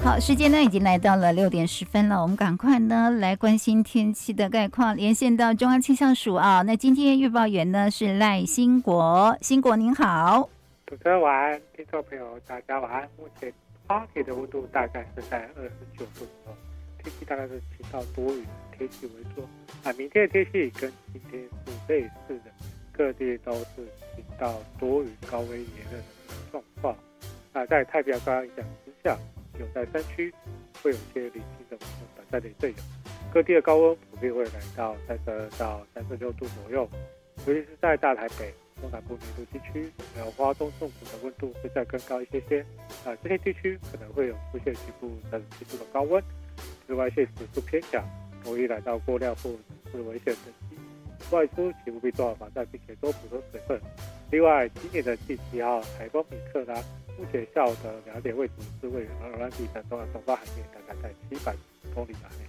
好，时间呢已经来到了6点10分了，我们赶快呢来关心天气的概况，连线到中央气象署啊。那今天预报员呢是赖兴国，兴国您好。 主持人晚安，听众朋友大家晚安。目前花莲的温度大概是在29度左右，天气大概是晴到多云天气为主。明天的天气跟今天是类似的，各地都是晴到多云高温炎热的状况。在太平洋高压影响之下，有在山区会有一些零星的短暂雷阵雨，各地的高温普遍会来到32到36度左右，尤其是在大台北、中南部内陆地区，还有花东纵谷的温度会再更高一些些。这些地区可能会有出现局部37度的高温，紫外线指数偏强，容易来到过量或者是危险等级。外出请务必做好防晒，并且多补充水分。另外，今年的第7号台风米克拉，目前下午的2点位置是位于鹅銮鼻的东南东方海面，大概在700公里的海面